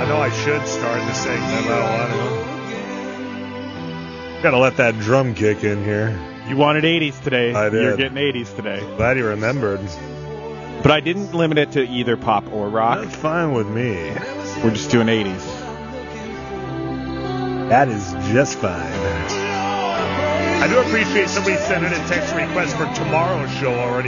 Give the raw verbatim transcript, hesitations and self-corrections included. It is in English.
know I should start the segment. I don't want to. Gotta let that drum kick in here. You wanted eighties today. I did. You're getting eighties today. Glad you remembered. But I didn't limit it to either pop or rock. That's fine with me. We're just doing eighties. That is just fine. I do appreciate somebody sending a text request for tomorrow's show already.